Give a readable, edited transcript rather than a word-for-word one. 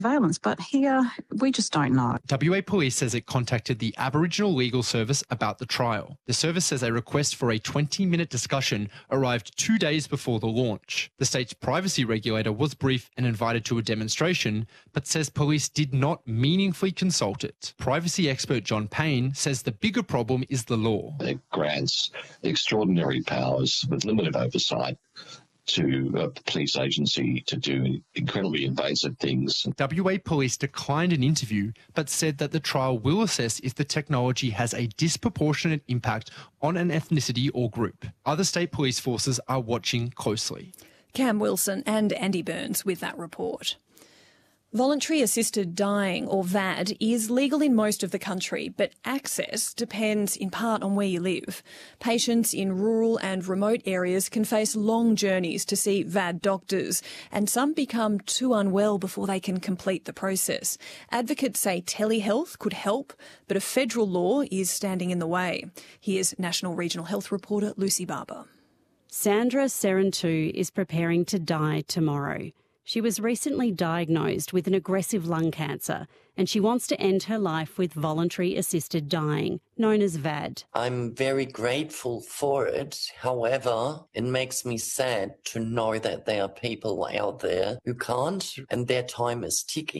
surveillance, but here we just don't know. WA Police says it contacted the Aboriginal Legal Service about the trial. The service says a request for a 20-minute discussion arrived 2 days before the launch. The state's privacy regulator was briefed and invited to a demonstration, but says police did not meaningfully consult it. Privacy expert John Payne says the bigger problem is the law. It grants extraordinary powers with limited oversight to a police agency to do incredibly invasive things. WA Police declined an interview but said that the trial will assess if the technology has a disproportionate impact on an ethnicity or group. Other state police forces are watching closely. Cam Wilson and Andy Burns with that report. Voluntary assisted dying, or VAD, is legal in most of the country, but access depends in part on where you live. Patients in rural and remote areas can face long journeys to see VAD doctors, and some become too unwell before they can complete the process. Advocates say telehealth could help, but a federal law is standing in the way. Here's National Regional Health reporter Lucy Barber. Sandra Serentu is preparing to die tomorrow. She was recently diagnosed with an aggressive lung cancer and she wants to end her life with voluntary assisted dying, known as VAD. I'm very grateful for it. However, it makes me sad to know that there are people out there who can't and their time is ticking.